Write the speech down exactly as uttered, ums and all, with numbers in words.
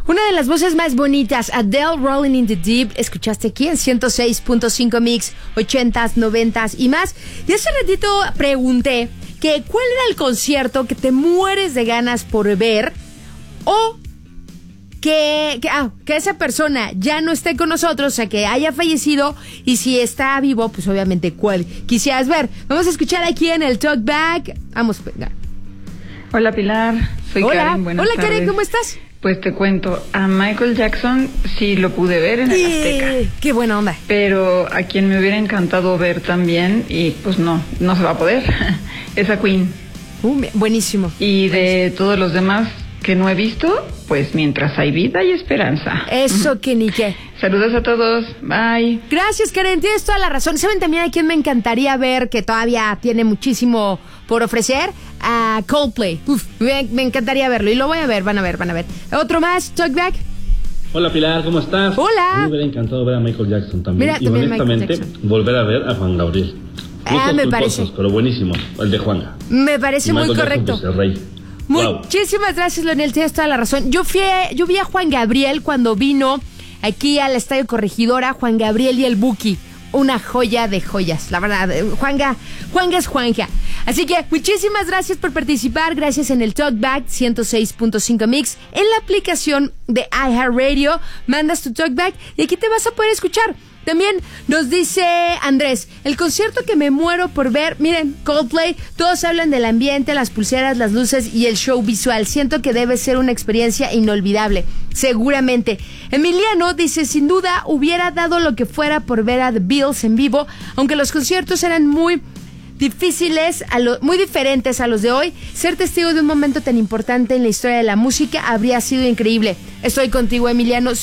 Una de las voces más bonitas, Adele, Rolling in the Deep, escuchaste aquí en ciento seis punto cinco Mix, ochentas, noventas y más. Y hace ratito pregunté que cuál era el concierto que te mueres de ganas por ver o que, que, ah, que esa persona ya no esté con nosotros, o sea, que haya fallecido, y si está vivo, pues obviamente cuál quisieras ver. Vamos a escuchar aquí en el Talkback. Vamos, venga. Hola Pilar, soy Hola. Karen, buenas Hola tardes. Karen, ¿cómo estás? Pues te cuento, a Michael Jackson sí lo pude ver en el Azteca. Eh, qué buena onda. Pero a quien me hubiera encantado ver también, y pues no, no se va a poder, es a Queen. Uh, buenísimo. Y de todos los demás que no he visto, pues mientras hay vida hay esperanza. Eso que ni qué. Saludos a todos, bye. Gracias, Karen, tienes toda la razón. ¿Saben también a quién me encantaría ver, que todavía tiene muchísimo por ofrecer? A Coldplay. Uf, me, me encantaría verlo, y lo voy a ver, van a ver, van a ver. ¿Otro más, Talkback? Hola Pilar, ¿cómo estás? Hola. A mí me hubiera encantado ver a Michael Jackson también. Mira, y también honestamente, volver a ver a Juan Gabriel. Ah, Gustos me culposos, parece. pero buenísimo, el de Juanga. Me parece Y muy Michael correcto. Jackson, pues, el rey. Wow. Muchísimas gracias, Leonel, tienes toda la razón. Yo fui, yo vi a Juan Gabriel cuando vino aquí al Estadio Corregidora, Juan Gabriel y el Buki. Una joya de joyas, la verdad. Juanga, Juanga es Juanja. Así que muchísimas gracias por participar. Gracias en el Talkback ciento seis punto cinco Mix, en la aplicación de iHeartRadio. Mandas tu Talkback y aquí te vas a poder escuchar. También nos dice Andrés, el concierto que me muero por ver, miren, Coldplay, todos hablan del ambiente, las pulseras, las luces y el show visual. Siento que debe ser una experiencia inolvidable, seguramente. Emiliano dice, sin duda hubiera dado lo que fuera por ver a The Beatles en vivo, aunque los conciertos eran muy difíciles, a lo, muy diferentes a los de hoy. Ser testigo de un momento tan importante en la historia de la música habría sido increíble. Estoy contigo, Emiliano.